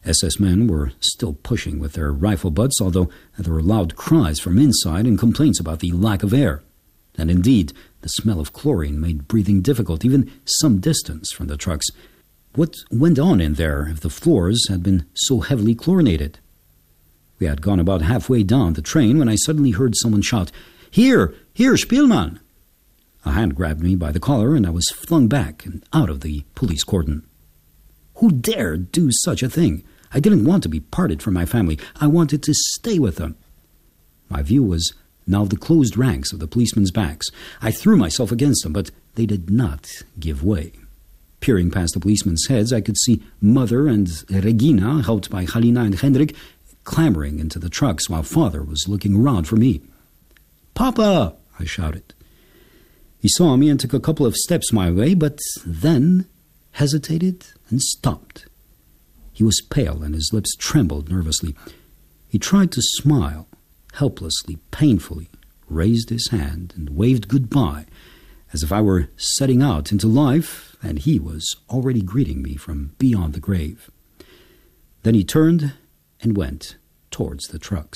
SS men were still pushing with their rifle butts, although there were loud cries from inside and complaints about the lack of air. And indeed, the smell of chlorine made breathing difficult, even some distance from the trucks. What went on in there if the floors had been so heavily chlorinated? We had gone about halfway down the train when I suddenly heard someone shout, "Here! Here, Spielmann!" A hand grabbed me by the collar, and I was flung back and out of the police cordon. Who dared do such a thing? I didn't want to be parted from my family. I wanted to stay with them. My view was now the closed ranks of the policemen's backs. I threw myself against them, but they did not give way. Peering past the policemen's heads, I could see Mother and Regina, helped by Halina and Hendrik, clambering into the trucks while Father was looking around for me. "Papa!" I shouted. He saw me and took a couple of steps my way, but then hesitated and stopped. He was pale and his lips trembled nervously. He tried to smile, helplessly, painfully, raised his hand and waved goodbye, as if I were setting out into life and he was already greeting me from beyond the grave. Then he turned and went towards the trucks.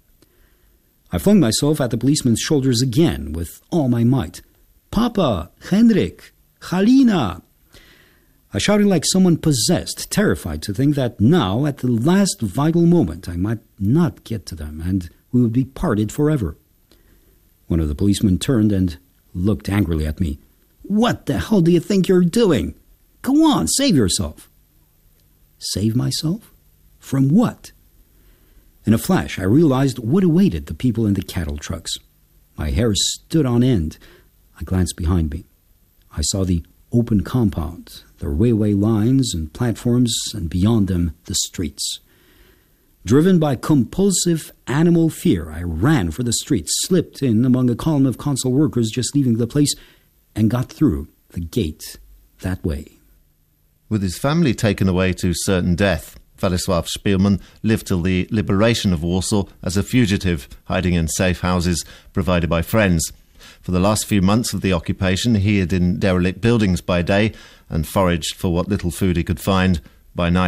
I flung myself at the policeman's shoulders again with all my might. "Papa! Hendrik! Halina!" I shouted like someone possessed, terrified to think that now, at the last vital moment, I might not get to them and we would be parted forever. One of the policemen turned and looked angrily at me. "What the hell do you think you're doing? Go on, save yourself." Save myself? From what? In a flash, I realized what awaited the people in the cattle trucks. My hair stood on end. I glanced behind me. I saw the open compound, the railway lines and platforms, and beyond them, the streets. Driven by compulsive animal fear, I ran for the streets, slipped in among a column of consul workers just leaving the place, and got through the gate that way. With his family taken away to certain death, Władysław Spielmann lived till the liberation of Warsaw as a fugitive, hiding in safe houses provided by friends. For the last few months of the occupation, he hid in derelict buildings by day and foraged for what little food he could find by night.